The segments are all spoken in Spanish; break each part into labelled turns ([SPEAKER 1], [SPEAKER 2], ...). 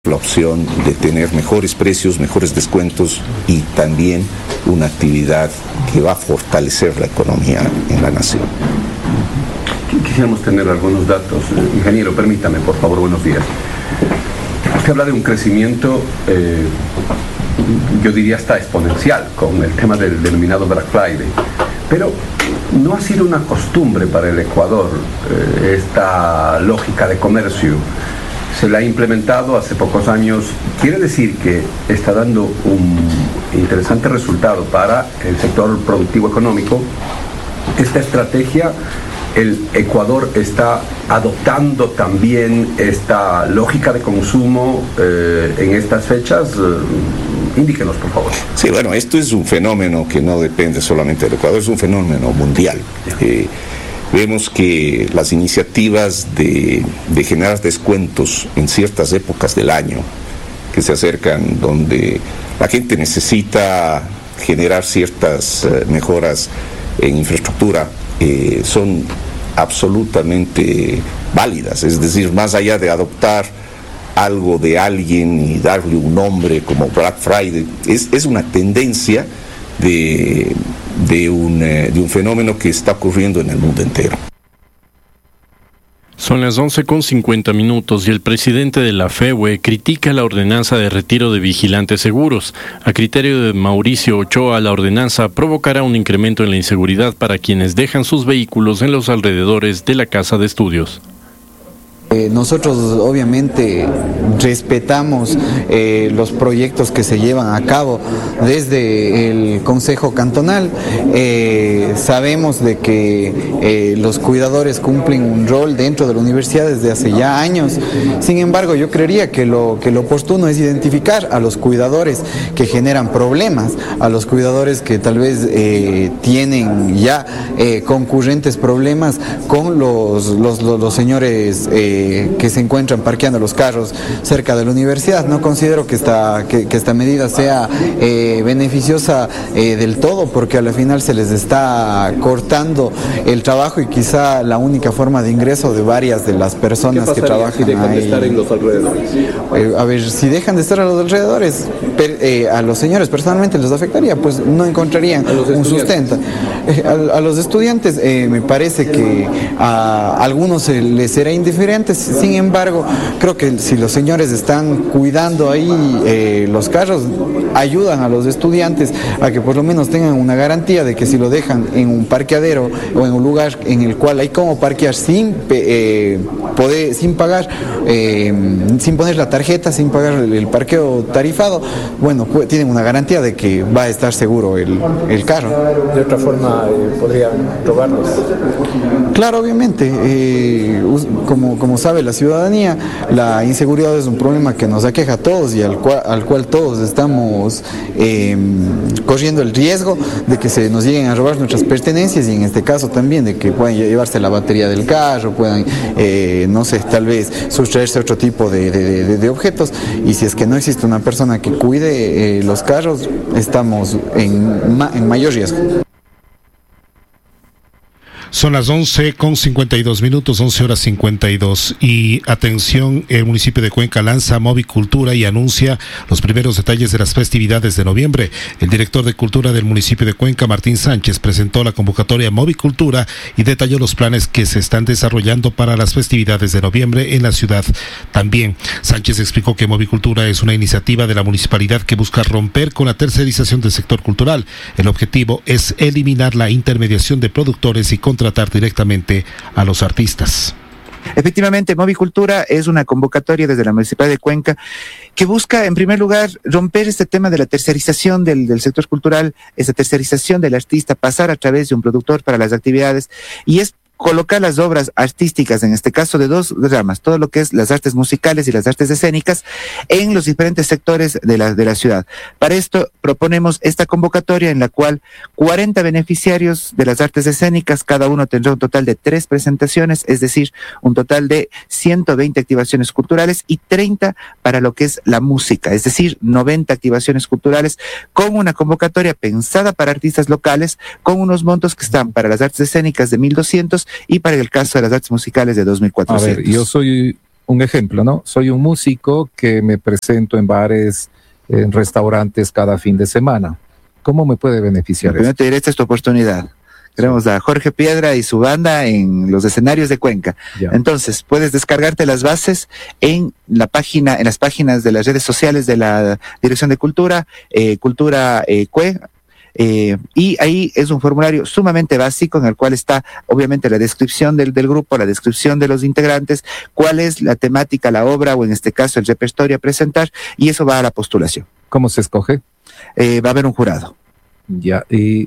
[SPEAKER 1] la opción de tener mejores precios, mejores descuentos y también una actividad que va a fortalecer la economía en la nación.
[SPEAKER 2] Quisiéramos tener algunos datos. Ingeniero, permítame, por favor, buenos días. Usted habla de un crecimiento, yo diría hasta exponencial, con el tema del denominado Black Friday, pero no ha sido una costumbre para el Ecuador esta lógica de comercio. Se la ha implementado hace pocos años. Quiere decir que está dando un interesante resultado para el sector productivo económico. Esta estrategia, el Ecuador está adoptando también esta lógica de consumo en estas fechas. Indíquenos, por favor.
[SPEAKER 1] Sí, bueno, esto es un fenómeno que no depende solamente del Ecuador, es un fenómeno mundial. Vemos que las iniciativas de generar descuentos en ciertas épocas del año que se acercan, donde la gente necesita generar ciertas mejoras en infraestructura, son absolutamente válidas. Es decir, más allá de adoptar algo de alguien y darle un nombre como Black Friday, es una tendencia de un fenómeno que está ocurriendo en el mundo entero.
[SPEAKER 3] Son las 11:50 y el presidente de la FEWE critica la ordenanza de retiro de vigilantes seguros. A criterio de Mauricio Ochoa, la ordenanza provocará un incremento en la inseguridad para quienes dejan sus vehículos en los alrededores de la casa de estudios.
[SPEAKER 4] Nosotros obviamente respetamos los proyectos que se llevan a cabo desde el Consejo Cantonal. Sabemos de que los cuidadores cumplen un rol dentro de la universidad desde hace ya años. Sin embargo, yo creería que lo oportuno es identificar a los cuidadores que generan problemas, a los cuidadores que tal vez tienen ya concurrentes problemas con los señores que se encuentran parqueando los carros cerca de la universidad. No considero que esta medida sea beneficiosa del todo, porque al final se les está cortando el trabajo y quizá la única forma de ingreso de varias de las personas que trabajan
[SPEAKER 2] si dejan
[SPEAKER 4] ahí.
[SPEAKER 2] De estar en los alrededores?
[SPEAKER 4] A ver, si dejan de estar a los alrededores, a los señores personalmente les afectaría, pues no encontrarían un sustento. A los estudiantes me parece que a algunos les será indiferente. Sin embargo, creo que si los señores están cuidando ahí los carros, ayudan a los estudiantes a que por lo menos tengan una garantía de que si lo dejan en un parqueadero o en un lugar en el cual hay como parquear sin pagar, sin poner la tarjeta, sin pagar el parqueo tarifado, bueno, pues tienen una garantía de que va a estar seguro el carro.
[SPEAKER 2] De otra forma, podrían robarlos.
[SPEAKER 4] Claro, obviamente, como sabe la ciudadanía, la inseguridad es un problema que nos aqueja a todos y al cual todos estamos corriendo el riesgo de que se nos lleguen a robar nuestras pertenencias, y en este caso también de que puedan llevarse la batería del carro, puedan, no sé, tal vez sustraerse otro tipo de objetos, y si es que no existe una persona que cuide los carros, estamos en mayor riesgo.
[SPEAKER 5] Son las 11:52, 11:52. Y atención, el municipio de Cuenca lanza Movicultura y anuncia los primeros detalles de las festividades de noviembre. El director de Cultura del municipio de Cuenca, Martín Sánchez, presentó la convocatoria Movicultura y detalló los planes que se están desarrollando para las festividades de noviembre en la ciudad. También, Sánchez explicó que Movicultura es una iniciativa de la municipalidad que busca romper con la tercerización del sector cultural. El objetivo es eliminar la intermediación de productores y contratar directamente a los artistas.
[SPEAKER 6] Efectivamente, Movicultura es una convocatoria desde la Municipalidad de Cuenca que busca, en primer lugar, romper este tema de la tercerización del sector cultural, esa tercerización del artista, pasar a través de un productor para las actividades, y es colocar las obras artísticas, en este caso de dos ramas, todo lo que es las artes musicales y las artes escénicas, en los diferentes sectores de la ciudad. Para esto proponemos esta convocatoria en la cual 40 beneficiarios de las artes escénicas, cada uno tendrá un total de 3 presentaciones, es decir, un total de 120 activaciones culturales y 30 para lo que es la música, es decir, 90 activaciones culturales, con una convocatoria pensada para artistas locales, con unos montos que están para las artes escénicas de 1.200 y para el caso de las artes musicales de 2.400.
[SPEAKER 7] A ver, yo soy un ejemplo, ¿no? Soy un músico que me presento en bares, en restaurantes cada fin de semana. ¿Cómo me puede beneficiar
[SPEAKER 6] Primero
[SPEAKER 7] eso?
[SPEAKER 6] te diré, esta es tu oportunidad. Tenemos a Jorge Piedra y su banda en los escenarios de Cuenca.
[SPEAKER 7] Ya.
[SPEAKER 6] Entonces, puedes descargarte las bases en la página, en las páginas de las redes sociales de la Dirección de Cultura, Cultura CUE. Y ahí es un formulario sumamente básico en el cual está obviamente la descripción del grupo, la descripción de los integrantes, cuál es la temática, la obra o en este caso el repertorio a presentar, y eso va a la postulación.
[SPEAKER 7] ¿Cómo se escoge?
[SPEAKER 6] Va a haber un jurado.
[SPEAKER 7] Ya. ¿Y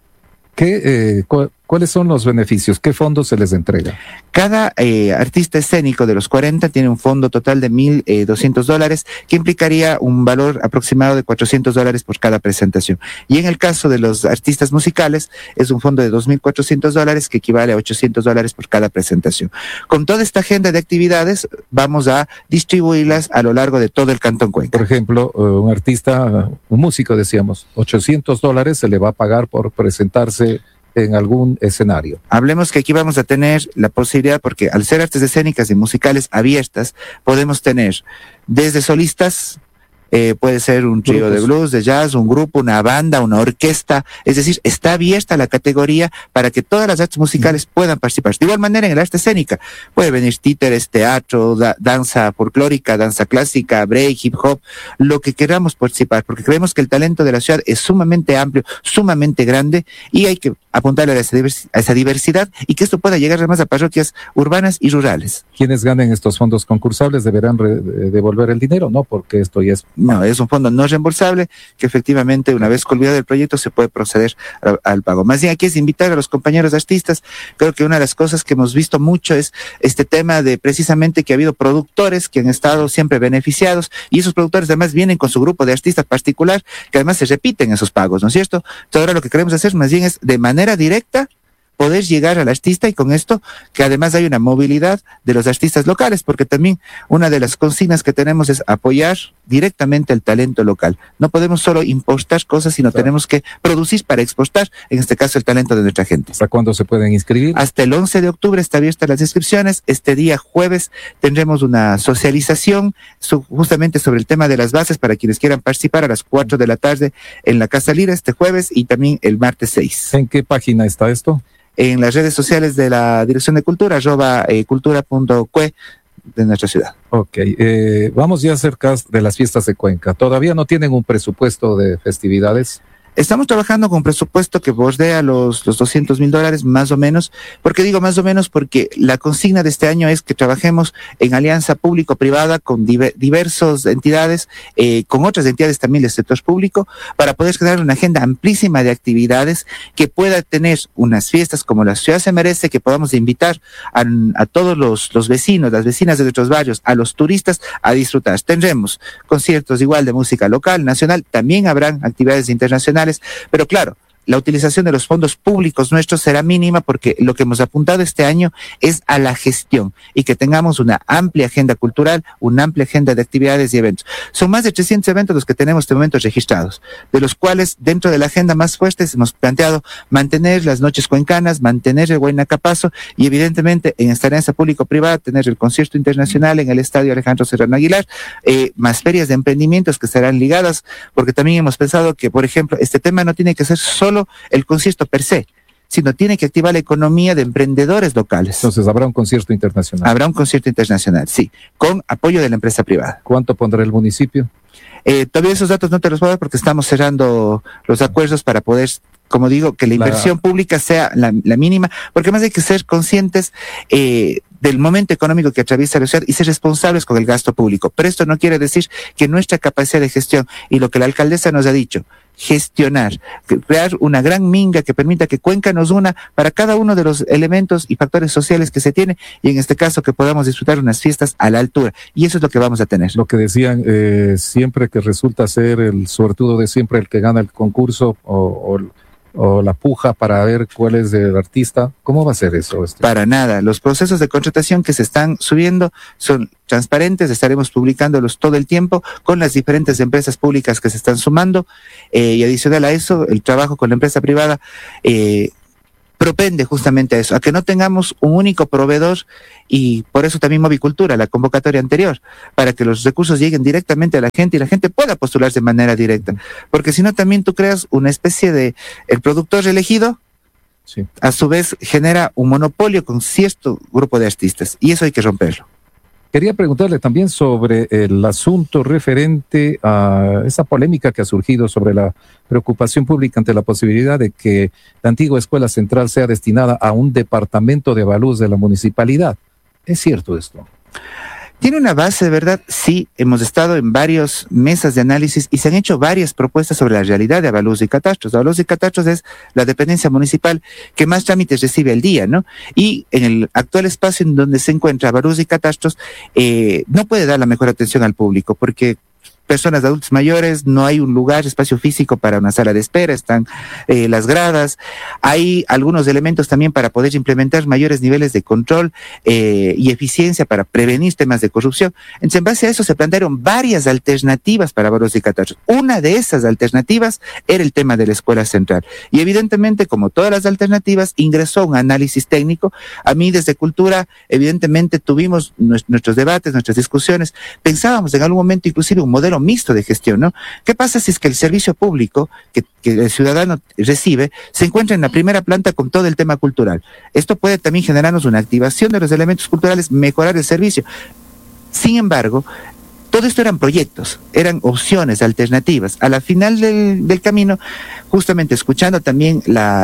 [SPEAKER 7] cuáles son los beneficios? ¿Qué fondos se les entrega?
[SPEAKER 6] Cada artista escénico de los 40 tiene un fondo total de $1,200, que implicaría un valor aproximado de $400 por cada presentación. Y en el caso de los artistas musicales, es un fondo de $2,400, que equivale a $800 por cada presentación. Con toda esta agenda de actividades, vamos a distribuirlas a lo largo de todo el Cantón Cuenca.
[SPEAKER 7] Por ejemplo, un artista, un músico, decíamos, $800 se le va a pagar por presentarse en algún escenario.
[SPEAKER 6] Hablemos que aquí vamos a tener la posibilidad, porque al ser artes escénicas y musicales abiertas, podemos tener desde solistas, puede ser un trío de blues, de jazz, un grupo, una banda, una orquesta, es decir, está abierta la categoría para que todas las artes musicales puedan participar. De igual manera, en el arte escénica puede venir títeres, teatro, danza folclórica, danza clásica, break, hip hop, lo que queramos participar, porque creemos que el talento de la ciudad es sumamente amplio, sumamente grande, y hay que apuntarle a esa diversidad y que esto pueda llegar además a parroquias urbanas y rurales.
[SPEAKER 7] Quienes ganen estos fondos concursables deberán devolver el dinero, ¿no? Porque esto ya es...
[SPEAKER 6] No, es un fondo no reembolsable que efectivamente una vez concluido el proyecto se puede proceder al pago. Más bien aquí es invitar a los compañeros artistas. Creo que una de las cosas que hemos visto mucho es este tema de precisamente que ha habido productores que han estado siempre beneficiados, y esos productores además vienen con su grupo de artistas particular que además se repiten esos pagos, ¿no es cierto? Entonces ahora lo que queremos hacer más bien es de manera directa poder llegar al artista, y con esto que además hay una movilidad de los artistas locales, porque también una de las consignas que tenemos es apoyar directamente el talento local. No podemos solo importar cosas, sino tenemos que producir para exportar, en este caso el talento de nuestra gente.
[SPEAKER 7] ¿Hasta cuándo se pueden inscribir?
[SPEAKER 6] Hasta el 11 de octubre está abiertas las inscripciones. Este día jueves tendremos una socialización justamente sobre el tema de las bases para quienes quieran participar a las 4 de la tarde en la Casa Lira este jueves, y también el martes 6.
[SPEAKER 7] ¿En qué página está esto?
[SPEAKER 6] En las redes sociales de la Dirección de Cultura, @cultura.cue de nuestra ciudad.
[SPEAKER 7] Ok, vamos ya cerca de las fiestas de Cuenca. ¿Todavía no tienen un presupuesto de festividades?
[SPEAKER 6] Estamos trabajando con un presupuesto que bordea los $200,000 más o menos. ¿Por qué digo más o menos? Porque la consigna de este año es que trabajemos en alianza público-privada con diversas entidades, con otras entidades también del sector público, para poder generar una agenda amplísima de actividades que pueda tener unas fiestas como la ciudad se merece, que podamos invitar a todos los vecinos, las vecinas de nuestros barrios, a los turistas a disfrutar. Tendremos conciertos igual de música local, nacional, también habrán actividades internacionales. Pero claro, la utilización de los fondos públicos nuestros será mínima, porque lo que hemos apuntado este año es a la gestión y que tengamos una amplia agenda cultural, una amplia agenda de actividades y eventos. Son más de 300 eventos los que tenemos en este momento registrados, de los cuales dentro de la agenda más fuerte hemos planteado mantener las noches cuencanas, mantener el Huayna-Capazo, y evidentemente en esta alianza público-privada tener el concierto internacional en el Estadio Alejandro Serrano Aguilar, más ferias de emprendimientos que estarán ligadas, porque también hemos pensado que, por ejemplo, este tema no tiene que ser solo el concierto per se, sino tiene que activar la economía de emprendedores locales.
[SPEAKER 7] Entonces, ¿habrá un concierto internacional?
[SPEAKER 6] Habrá un concierto internacional, sí, con apoyo de la empresa privada.
[SPEAKER 7] ¿Cuánto pondrá el municipio?
[SPEAKER 6] Todavía esos datos no te los puedo dar porque estamos cerrando los acuerdos para poder, como digo, que la inversión pública sea la mínima, porque además hay que ser conscientes del momento económico que atraviesa la ciudad y ser responsables con el gasto público. Pero esto no quiere decir que nuestra capacidad de gestión, y lo que la alcaldesa nos ha dicho, gestionar, crear una gran minga que permita que Cuenca nos una para cada uno de los elementos y factores sociales que se tiene, y en este caso que podamos disfrutar unas fiestas a la altura, y eso es lo que vamos a tener.
[SPEAKER 7] Lo que decían, siempre que resulta ser el suertudo de siempre el que gana el concurso o la puja para ver cuál es el artista, ¿cómo va a ser eso?
[SPEAKER 6] Para nada, los procesos de contratación que se están subiendo son transparentes, estaremos publicándolos todo el tiempo con las diferentes empresas públicas que se están sumando, y adicional a eso, el trabajo con la empresa privada propende justamente a eso, a que no tengamos un único proveedor, y por eso también Movicultura, la convocatoria anterior, para que los recursos lleguen directamente a la gente y la gente pueda postularse de manera directa, porque si no también tú creas una especie de el productor elegido, sí, a su vez genera un monopolio con cierto grupo de artistas, y eso hay que romperlo.
[SPEAKER 7] Quería preguntarle también sobre el asunto referente a esa polémica que ha surgido sobre la preocupación pública ante la posibilidad de que la antigua escuela central sea destinada a un departamento de Avalúos de la municipalidad. ¿Es cierto esto?
[SPEAKER 6] ¿Tiene una base de verdad? Sí, hemos estado en varias mesas de análisis y se han hecho varias propuestas sobre la realidad de Avalúos y Catastros. Avalúos y Catastros es la dependencia municipal que más trámites recibe al día, ¿no? Y en el actual espacio en donde se encuentra Avalúos y Catastros, no puede dar la mejor atención al público, porque personas de adultos mayores, no hay un lugar, espacio físico para una sala de espera, están las gradas, hay algunos elementos también para poder implementar mayores niveles de control y eficiencia para prevenir temas de corrupción. Entonces, en base a eso se plantearon varias alternativas para Avalúos y Catastros. Una de esas alternativas era el tema de la escuela central. Y evidentemente, como todas las alternativas, ingresó un análisis técnico. A mí, desde Cultura, evidentemente tuvimos nuestros debates, nuestras discusiones. Pensábamos en algún momento inclusive un modelo mixto de gestión, ¿no? ¿Qué pasa si es que el servicio público que el ciudadano recibe se encuentra en la primera planta con todo el tema cultural? Esto puede también generarnos una activación de los elementos culturales, mejorar el servicio. Sin embargo, todo esto eran proyectos, eran opciones, alternativas. A la final del camino, justamente escuchando también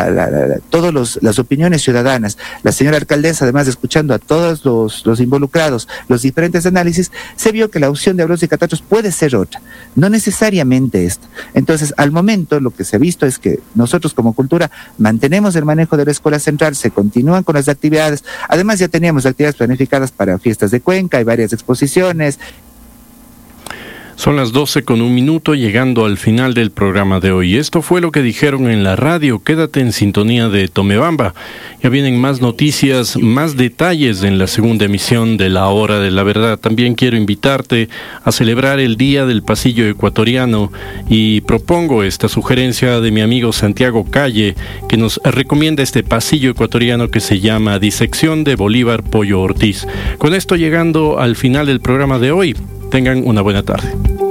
[SPEAKER 6] todas las opiniones ciudadanas, la señora alcaldesa, además de escuchando a todos los involucrados, los diferentes análisis, se vio que la opción de Avalúos y Catastros puede ser otra, no necesariamente esta. Entonces, al momento, lo que se ha visto es que nosotros como Cultura mantenemos el manejo de la escuela central, se continúan con las actividades. Además, ya teníamos actividades planificadas para fiestas de Cuenca, hay varias exposiciones.
[SPEAKER 3] Son las 12:01, llegando al final del programa de hoy. Esto fue lo que dijeron en la radio. Quédate en sintonía de Tomebamba. Ya vienen más noticias, más detalles en la segunda emisión de La Hora de la Verdad. También quiero invitarte a celebrar el Día del Pasillo Ecuatoriano y propongo esta sugerencia de mi amigo Santiago Calle, que nos recomienda este pasillo ecuatoriano que se llama Disección de Bolívar Pollo Ortiz. Con esto llegando al final del programa de hoy. Tengan una buena tarde.